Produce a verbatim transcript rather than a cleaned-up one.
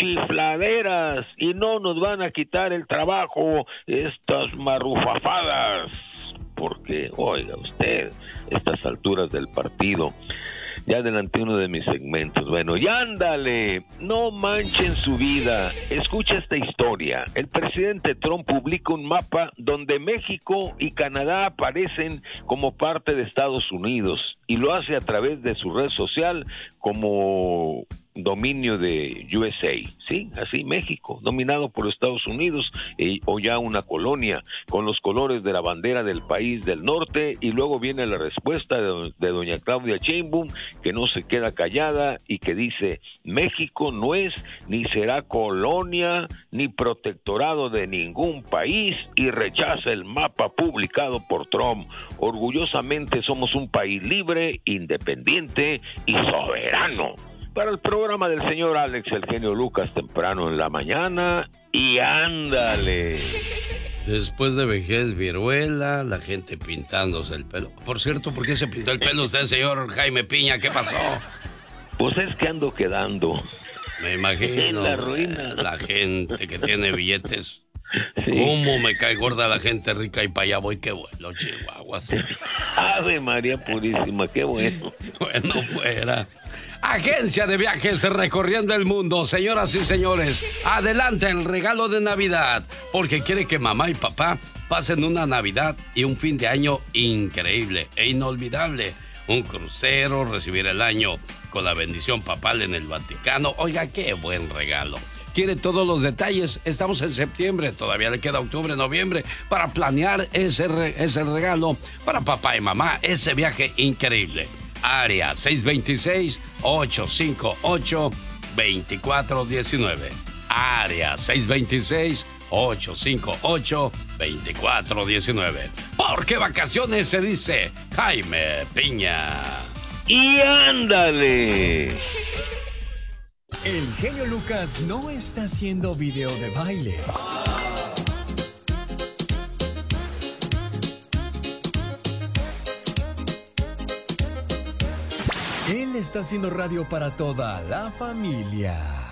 chifladeras y no nos van a quitar el trabajo estas marrufafadas, porque, oiga usted, estas alturas del partido. Ya adelanté uno de mis segmentos. Bueno, y ándale, no manchen su vida. Escucha esta historia. El presidente Trump publica un mapa donde México y Canadá aparecen como parte de Estados Unidos y lo hace a través de su red social como dominio de U S A, sí, así México, dominado por Estados Unidos eh, o ya una colonia, con los colores de la bandera del país del norte, y luego viene la respuesta de, de doña Claudia Sheinbaum, que no se queda callada y que dice, México no es ni será colonia ni protectorado de ningún país, y rechaza el mapa publicado por Trump. Orgullosamente somos un país libre, independiente y soberano. Para el programa del señor Alex, el genio Lucas, temprano en la mañana, y ándale. Después de vejez, viruela, la gente pintándose el pelo. Por cierto, ¿por qué se pintó el pelo usted, señor Jaime Piña? ¿Qué pasó? Pues es que ando quedando. Me imagino. La ruina. La gente que tiene billetes. Sí. ¿Cómo me cae gorda la gente rica y para allá voy? Qué bueno, Chihuahuas. Ave María Purísima, qué bueno. Bueno, fuera. Agencia de viajes recorriendo el mundo, señoras y señores. Adelante el regalo de Navidad, porque quiere que mamá y papá pasen una Navidad y un fin de año increíble e inolvidable. Un crucero, recibir el año con la bendición papal en el Vaticano. Oiga, qué buen regalo. Quiere todos los detalles. Estamos en septiembre, todavía le queda octubre, noviembre para planear ese, re, ese regalo para papá y mamá, ese viaje increíble. Área seis dos seis, ocho cinco ocho, dos cuatro uno nueve. Área seis dos seis, ocho cinco ocho, dos cuatro uno nueve. Porque vacaciones se dice Jaime Piña. Y ándale. El genio Lucas no está haciendo video de baile. Él está haciendo radio para toda la familia.